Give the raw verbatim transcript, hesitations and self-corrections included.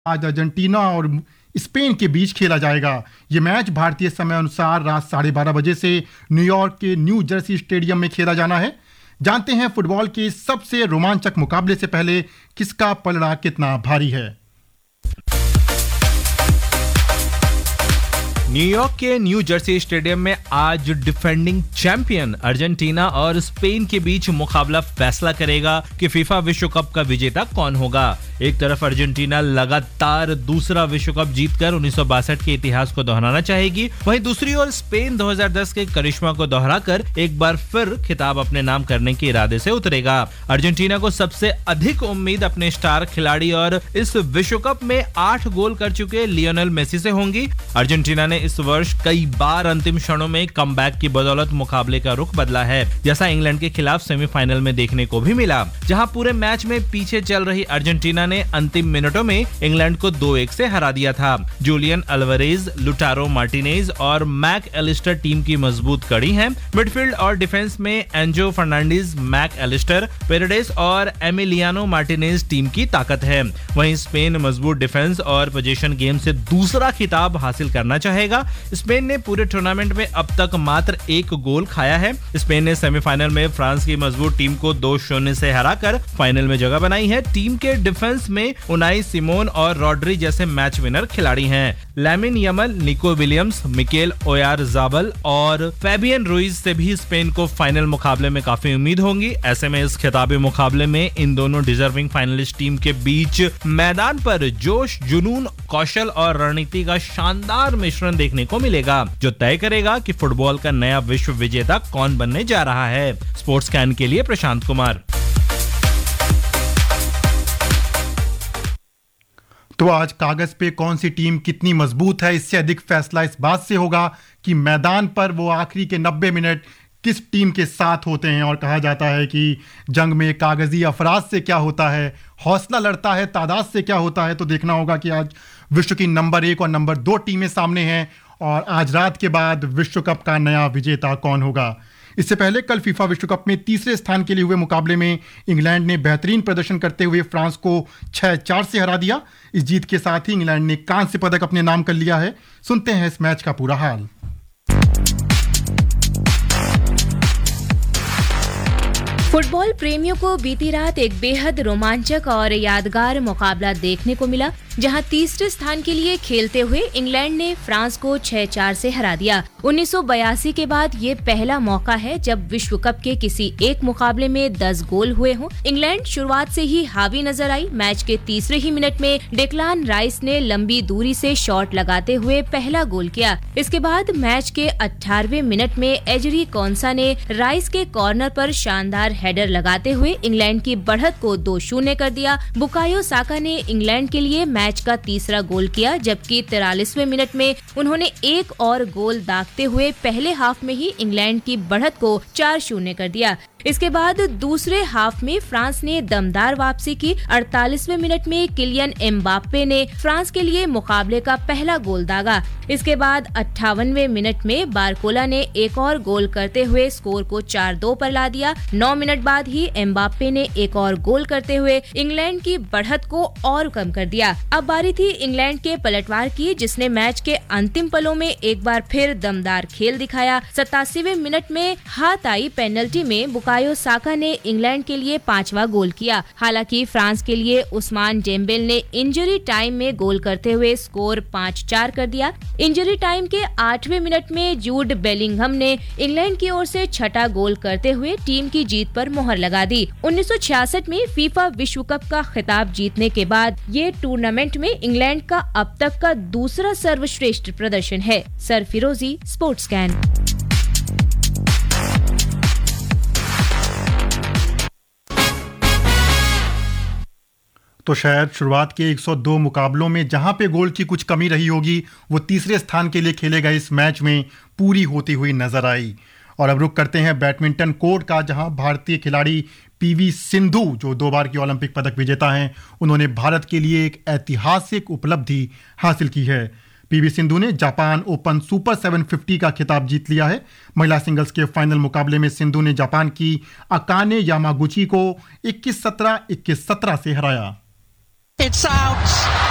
आज अर्जेंटीना और स्पेन के बीच खेला जाएगा। ये मैच भारतीय समय अनुसार रात साढ़े बारह बजे से न्यूयॉर्क के न्यू जर्सी स्टेडियम में खेला जाना है। जानते हैं फुटबॉल के सबसे रोमांचक मुकाबले से पहले किसका पलड़ा कितना भारी है। न्यूयॉर्क के न्यू जर्सी स्टेडियम में आज डिफेंडिंग चैंपियन अर्जेंटीना और स्पेन के बीच मुकाबला फैसला करेगा कि फीफा विश्व कप का विजेता कौन होगा। एक तरफ अर्जेंटीना लगातार दूसरा विश्व कप जीतकर उन्नीस सौ बासठ के इतिहास को दोहराना चाहेगी, वहीं दूसरी ओर स्पेन दो हज़ार दस के करिश्मा को दोहराकर एक बार फिर खिताब अपने नाम करने के इरादे से उतरेगा। अर्जेंटीना को सबसे अधिक उम्मीद अपने स्टार खिलाड़ी और इस विश्व कप में आठ गोल कर चुके लियोनेल मेसी से होंगी। अर्जेंटीना ने इस वर्ष कई बार अंतिम क्षणों में कमबैक की बदौलत मुकाबले का रुख बदला है, जैसा इंग्लैंड के खिलाफ सेमीफाइनल में देखने को भी मिला, जहां पूरे मैच में पीछे चल रही अर्जेंटीना ने अंतिम मिनटों में इंग्लैंड को दो एक से हरा दिया था। जूलियन अल्वारेज, लुटारो मार्टिनेज और मैक एलिस्टर टीम की मजबूत कड़ी हैं। मिडफील्ड और डिफेंस में Enzo Fernandez, Mac Allister, Paredes और एमिलियानो मार्टिनेज टीम की ताकत है। वहीं स्पेन मजबूत डिफेंस और पोजीशन गेम से दूसरा खिताब हासिल करना चाहेगा। स्पेन ने पूरे टूर्नामेंट में अब तक मात्र एक गोल खाया है। स्पेन ने सेमीफाइनल में फ्रांस की मजबूत टीम को दो शून्य से हराकर फाइनल में जगह बनाई है। टीम के डिफेंस में उनाई सिमोन और रॉड्री जैसे मैच विनर खिलाड़ी हैं। Lamine Yamal, Nico Williams, Mikel ओयारज़ाबल और फैबियन रुइज से भी स्पेन को फाइनल मुकाबले में काफी उम्मीद होंगी। ऐसे में इस खिताबी मुकाबले में इन दोनों डिजर्विंग फाइनलिस्ट टीम के बीच मैदान पर जोश, जुनून, कौशल और रणनीति का शानदार मिश्रण देखने को मिलेगा, जो तय करेगा कि फुटबॉल का नया विश्व विजेता कौन बनने जा रहा है। स्पोर्ट्स कैन के लिए प्रशांत कुमार। तो आज कागज पे कौन सी टीम कितनी मजबूत है, इससे अधिक फैसला इस बात से होगा कि मैदान पर वो आखिरी के नब्बे मिनट किस टीम के साथ होते हैं। और कहा जाता है कि जंग में कागजी अफराज से क्या होता है, हौसला लड़ता है तादाद से क्या होता है। तो देखना होगा कि आज विश्व की नंबर एक और नंबर दो टीमें सामने हैं और आज रात के बाद विश्व कप का नया विजेता कौन होगा। इससे पहले कल फीफा विश्व कप में तीसरे स्थान के लिए हुए मुकाबले में इंग्लैंड ने बेहतरीन प्रदर्शन करते हुए फ्रांस को छह चार से हरा दिया। इस जीत के साथ ही इंग्लैंड ने कांस्य पदक अपने नाम कर लिया है। सुनते हैं इस मैच का पूरा हाल। फुटबॉल प्रेमियों को बीती रात एक बेहद रोमांचक और यादगार मुकाबला देखने को मिला, जहां तीसरे स्थान के लिए खेलते हुए इंग्लैंड ने फ्रांस को छह चार से हरा दिया। उन्नीस सौ बयासी के बाद ये पहला मौका है जब विश्व कप के किसी एक मुकाबले में दस गोल हुए हों। इंग्लैंड शुरुआत से ही हावी नजर आई। मैच के तीसरे ही मिनट में डेक्लान राइस ने लंबी दूरी से शॉट लगाते हुए पहला गोल किया। इसके बाद मैच के अठारहवें मिनट में एजरी कॉन्सा ने राइस के कॉर्नर पर शानदार हेडर लगाते हुए इंग्लैंड की बढ़त को दो शून्य कर दिया। बुकायो साका ने इंग्लैंड के लिए मैच का तीसरा गोल किया, जबकि तिरालीसवें मिनट में उन्होंने एक और गोल दागते हुए पहले हाफ में ही इंग्लैंड की बढ़त को चार शून्य कर दिया। इसके बाद दूसरे हाफ में फ्रांस ने दमदार वापसी की। अड़तालीसवें मिनट में किलियन एम्बाप्पे ने फ्रांस के लिए मुकाबले का पहला गोल दागा। इसके बाद अट्ठावनवें मिनट में बारकोला ने एक और गोल करते हुए स्कोर को चार दो पर ला दिया। नौ मिनट बाद ही एम्बाप्पे ने एक और गोल करते हुए इंग्लैंड की बढ़त को और कम कर दिया। अब बारी थी इंग्लैंड के पलटवार की, जिसने मैच के अंतिम पलों में एक बार फिर दमदार खेल दिखाया। सतासीवें मिनट में हाथ आई पेनल्टी में बुकायो साका ने इंग्लैंड के लिए पांचवा गोल किया। हालांकि फ्रांस के लिए उस्मान डेम्बेले ने इंजरी टाइम में गोल करते हुए स्कोर पाँच चार कर दिया। इंजरी टाइम के आठवें मिनट में जूड बेलिंघम ने इंग्लैंड की ओर से छठा गोल करते हुए टीम की जीत पर मोहर लगा दी। उन्नीस सौ छियासठ में फीफा विश्व कप का खिताब जीतने के बाद ये टूर्नामेंट में इंग्लैंड का अब तक का दूसरा सर्वश्रेष्ठ प्रदर्शन है। सर फिरोजी, स्पोर्ट्स कैन। तो शायद शुरुआत के एक सौ दो मुकाबलों में जहां पे गोल की कुछ कमी रही होगी, वो तीसरे स्थान के लिए खेले गए इस मैच में पूरी होती हुई नजर आई। और अब रुक करते हैं बैडमिंटन कोर्ट का, जहां भारतीय खिलाड़ी पीवी सिंधु, जो दो बार की ओलंपिक पदक विजेता हैं, उन्होंने भारत के लिए एक ऐतिहासिक उपलब्धि हासिल की है। पीवी सिंधु ने जापान ओपन सुपर सात सौ पचास का खिताब जीत लिया है। महिला सिंगल्स के फाइनल मुकाबले में सिंधु ने जापान की अकाने यामागुची को इक्कीस सत्रह, इक्कीस सत्रह से हराया। It's out.